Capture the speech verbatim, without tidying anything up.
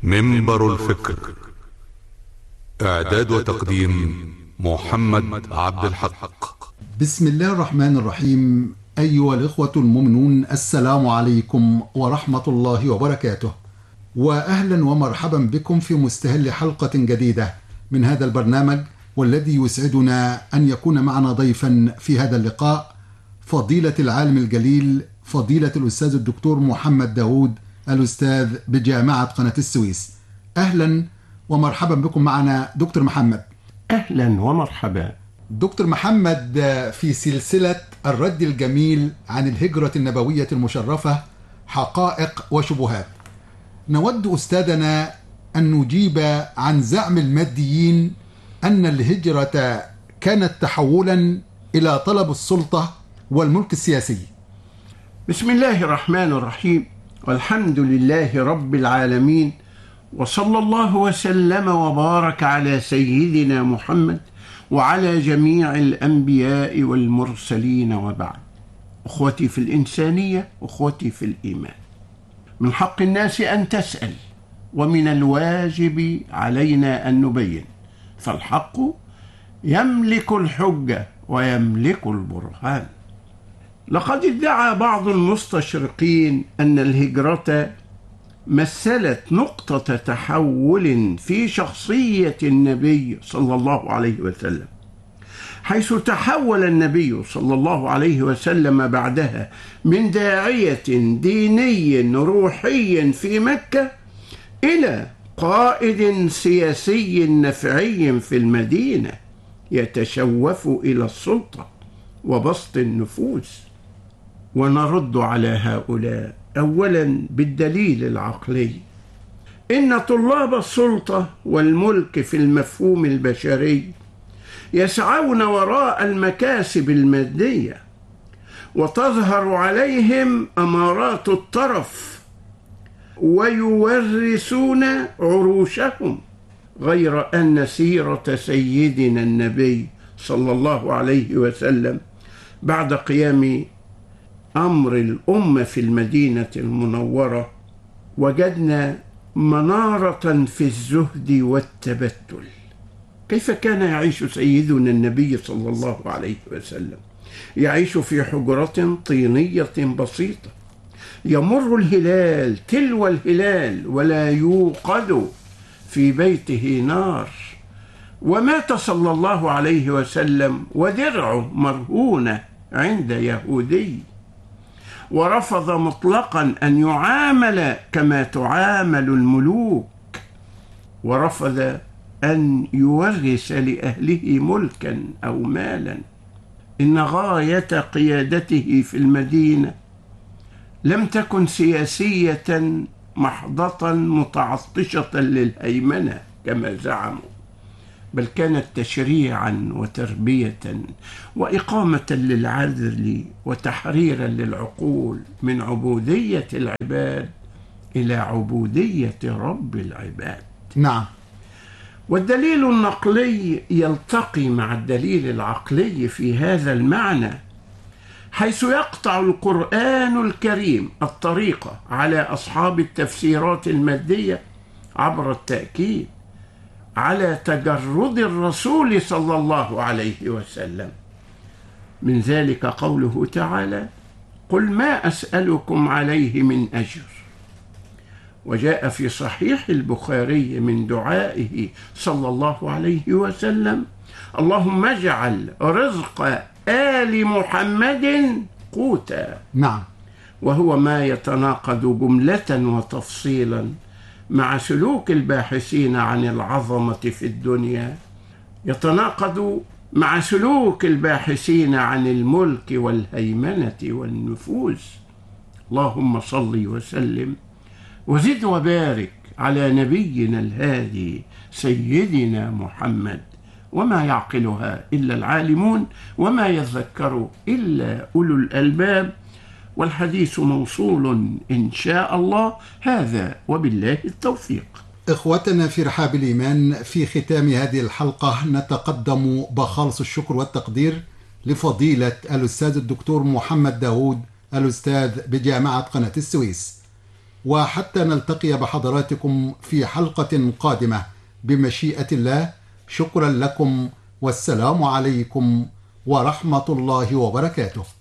منبر الفكر. إعداد وتقديم محمد عبد الحق. بسم الله الرحمن الرحيم. أيها الإخوة المؤمنون، السلام عليكم ورحمة الله وبركاته، وأهلا ومرحبا بكم في مستهل حلقة جديدة من هذا البرنامج، والذي يسعدنا أن يكون معنا ضيفا في هذا اللقاء فضيلة العالم الجليل فضيلة الأستاذ الدكتور محمد داود، الأستاذ بجامعة قناة السويس. أهلا ومرحبا بكم معنا دكتور محمد. أهلا ومرحبا دكتور محمد. في سلسلة الرد الجميل عن الهجرة النبوية المشرفة حقائق وشبهات، نود أستاذنا أن نجيب عن زعم الماديين أن الهجرة كانت تحولا إلى طلب السلطة والملك السياسي. بسم الله الرحمن الرحيم، والحمد لله رب العالمين، وصلى الله وسلم وبارك على سيدنا محمد وعلى جميع الأنبياء والمرسلين، وبعد. أخوتي في الإنسانية، أخوتي في الإيمان، من حق الناس أن تسأل، ومن الواجب علينا أن نبين، فالحق يملك الحجة ويملك البرهان. لقد ادعى بعض المستشرقين أن الهجرة مثلت نقطة تحول في شخصية النبي صلى الله عليه وسلم، حيث تحول النبي صلى الله عليه وسلم بعدها من داعية ديني روحي في مكة إلى قائد سياسي نفعي في المدينة يتشوف إلى السلطة وبسط النفوذ. ونرد على هؤلاء أولا بالدليل العقلي. إن طلاب السلطة والملك في المفهوم البشري يسعون وراء المكاسب المادية، وتظهر عليهم أمارات الطرف، ويورثون عروشهم، غير أن سيرة سيدنا النبي صلى الله عليه وسلم بعد قيام أمر الأمة في المدينة المنورة وجدنا منارة في الزهد والتبتل. كيف كان يعيش سيدنا النبي صلى الله عليه وسلم؟ يعيش في حجرة طينية بسيطة، يمر الهلال تلو الهلال ولا يوقد في بيته نار، ومات صلى الله عليه وسلم ودرعه مرهونة عند يهودي، ورفض مطلقا أن يعامل كما تعامل الملوك، ورفض أن يورث لأهله ملكا أو مالا. إن غاية قيادته في المدينة لم تكن سياسية محضة متعطشة للهيمنة كما زعموا، بل كانت تشريعا وتربية وإقامة للعدل وتحريرا للعقول من عبودية العباد إلى عبودية رب العباد. نعم. والدليل النقلي يلتقي مع الدليل العقلي في هذا المعنى، حيث يقطع القرآن الكريم الطريقة على أصحاب التفسيرات المادية عبر التأكيد على تجرد الرسول صلى الله عليه وسلم. من ذلك قوله تعالى: قل ما أسألكم عليه من أجر. وجاء في صحيح البخاري من دعائه صلى الله عليه وسلم: اللهم اجعل رزق آل محمد قوتا. نعم. وهو ما يتناقض جملة وتفصيلا مع سلوك الباحثين عن العظمة في الدنيا، يتناقض مع سلوك الباحثين عن الملك والهيمنة والنفوذ. اللهم صل وسلم وزد وبارك على نبينا الهادي سيدنا محمد، وما يعقلها إلا العالمون، وما يذكر إلا أولو الألباب. والحديث موصول إن شاء الله. هذا وبالله التوفيق. إخوتنا في رحاب الإيمان، في ختام هذه الحلقة نتقدم بخالص الشكر والتقدير لفضيلة الأستاذ الدكتور محمد داود، الأستاذ بجامعة قناة السويس، وحتى نلتقي بحضراتكم في حلقة قادمة بمشيئة الله. شكرا لكم، والسلام عليكم ورحمة الله وبركاته.